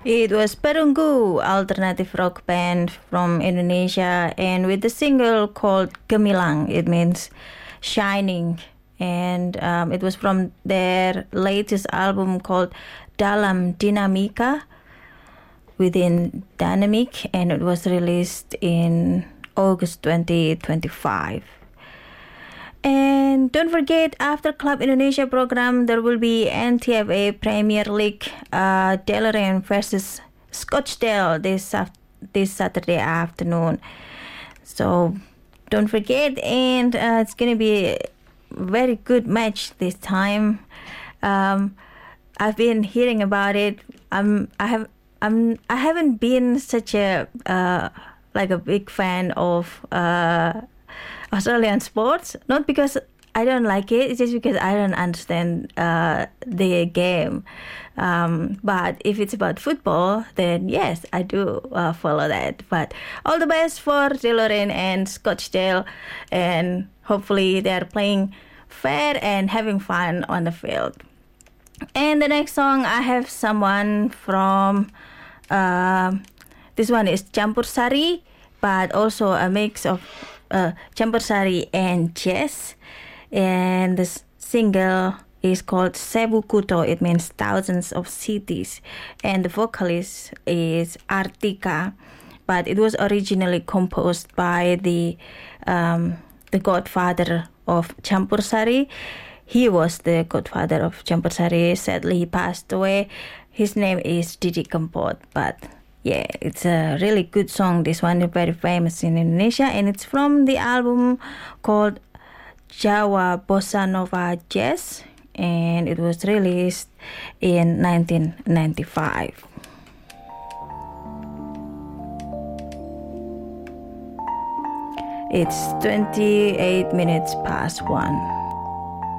It was Perunggu, alternative rock band from Indonesia, and with the single called Gemilang, it means shining. And it was from their latest album called Dalam Dinamika, Within Dynamic, and it was released in August 2025. And don't forget, after Club Indonesia program, there will be NTFA Premier League Delorean versus Scottsdale this Saturday afternoon. So don't forget, and it's gonna be a very good match this time. I've been hearing about it. I haven't been such a like a big fan of Australian sports, not because I don't like it, it's just because I don't understand the game. But if it's about football, then yes, I do follow that. But all the best for Delorean and Scottsdale, and hopefully they're playing fair and having fun on the field. And the next song, I have someone from, this one is Campur Sari, but also a mix of Campur Sari and jazz. And the single is called Sebu Kuto. It means thousands of cities. And the vocalist is Artika. But it was originally composed by the godfather of Campur Sari. He was the godfather of Campur Sari. Sadly, he passed away. His name is Didi Kempot. But yeah, it's a really good song. This one is very famous in Indonesia, and it's from the album called Jawa Bossa Nova Jazz, and it was released in 1995. It's 28 minutes past 1.